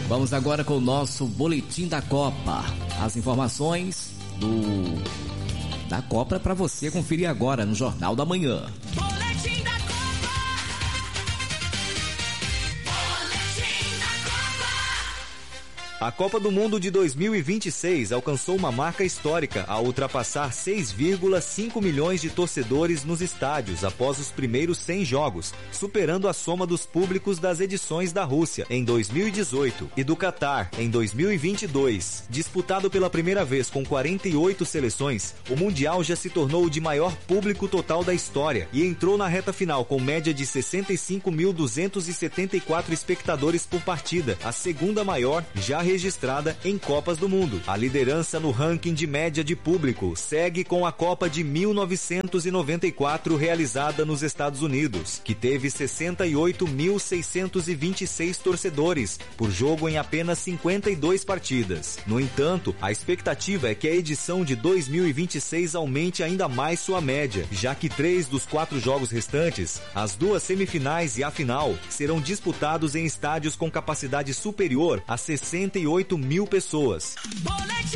Vamos agora com o nosso Boletim da Copa. As informações da Copa para você conferir agora no Jornal da Manhã. Boletim da Copa! Boletim da Copa! A Copa do Mundo de 2026 alcançou uma marca histórica ao ultrapassar 6,5 milhões de torcedores nos estádios após os primeiros 100 jogos, superando a soma dos públicos das edições da Rússia em 2018 e do Catar em 2022. Disputado pela primeira vez com 48 seleções, o Mundial já se tornou o de maior público total da história e entrou na reta final com média de 65.274 espectadores por partida, a segunda maior já registrada em Copas do Mundo. A liderança no ranking de média de público segue com a Copa de 1994 realizada nos Estados Unidos, que teve 68.626 torcedores por jogo em apenas 52 partidas. No entanto, a expectativa é que a edição de 2026 aumente ainda mais sua média, já que 3 dos 4 jogos restantes, as 2 semifinais e a final, serão disputados em estádios com capacidade superior a 68 mil pessoas. Boletim